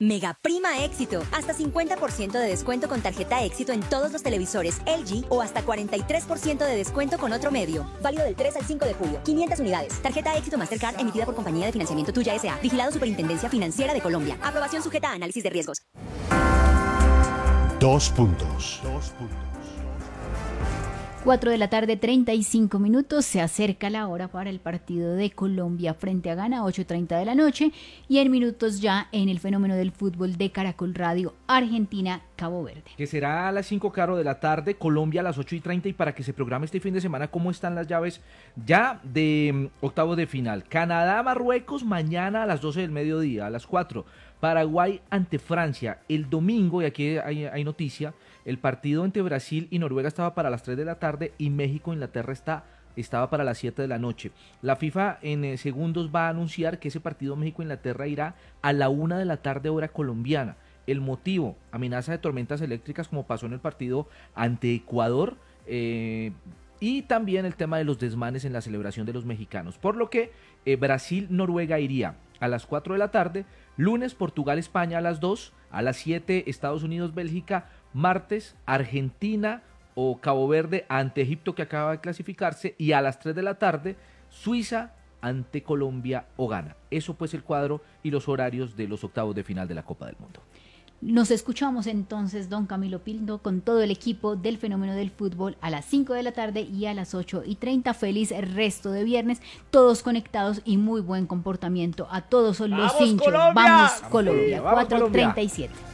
Mega Prima Éxito. Hasta 50% de descuento con tarjeta Éxito en todos los televisores LG o hasta 43% de descuento con otro medio. Válido del 3 al 5 de julio. 500 unidades. Tarjeta Éxito Mastercard emitida por Compañía de Financiamiento Tuya S.A. Vigilado Superintendencia Financiera de Colombia. Aprobación sujeta a análisis de riesgos. 2 puntos. 4 de la tarde, 35 minutos. Se acerca la hora para el partido de Colombia frente a Ghana, 8:30 de la noche. Y en minutos ya en el fenómeno del fútbol de Caracol Radio, Argentina, Cabo Verde. Que será a las 5, claro, de la tarde, Colombia a las 8:30. Y para que se programe este fin de semana, ¿cómo están las llaves ya de octavos de final? Canadá, Marruecos, mañana a las 12 del mediodía, a las 4. Paraguay ante Francia. El domingo, y aquí hay noticia, el partido entre Brasil y Noruega estaba para las 3 de la tarde y México-Inglaterra estaba para las 7 de la noche. La FIFA en segundos va a anunciar que ese partido México-Inglaterra irá a la 1 de la tarde hora colombiana. El motivo, amenaza de tormentas eléctricas como pasó en el partido ante Ecuador, y también el tema de los desmanes en la celebración de los mexicanos. Por lo que Brasil-Noruega iría a las 4 de la tarde, lunes Portugal-España a las 2, a las 7 Estados Unidos-Bélgica, martes Argentina o Cabo Verde ante Egipto que acaba de clasificarse y a las 3 de la tarde Suiza ante Colombia o Ghana. Eso pues el cuadro y los horarios de los octavos de final de la Copa del Mundo. Nos escuchamos entonces, don Camilo Pildo, con todo el equipo del fenómeno del fútbol a las 5 de la tarde y a las 8:30. Feliz resto de viernes, todos conectados y muy buen comportamiento a todos los hinchas. Colombia! Vamos Colombia, Vamos, 4:37.